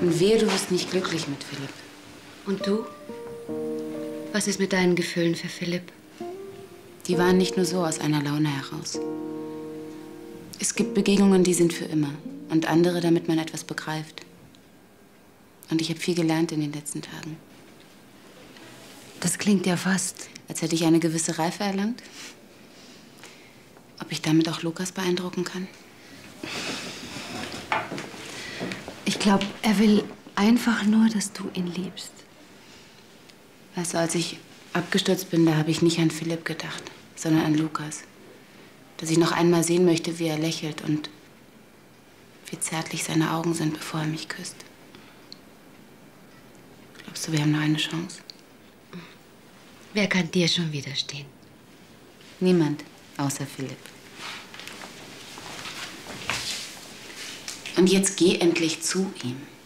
Und wehe, du wirst nicht glücklich mit Philipp. Und du? Was ist mit deinen Gefühlen für Philipp? Die waren nicht nur so aus einer Laune heraus. Es gibt Begegnungen, die sind für immer. Und andere, damit man etwas begreift. Und ich habe viel gelernt in den letzten Tagen. Das klingt ja fast, als hätte ich eine gewisse Reife erlangt. Ob ich damit auch Lukas beeindrucken kann? Ich glaube, er will einfach nur, dass du ihn liebst. Weißt du, als ich abgestürzt bin, da habe ich nicht an Philipp gedacht, sondern an Lukas. Dass ich noch einmal sehen möchte, wie er lächelt und wie zärtlich seine Augen sind, bevor er mich küsst. Glaubst du, wir haben noch eine Chance? Wer kann dir schon widerstehen? Niemand, außer Philipp. Und jetzt geh endlich zu ihm.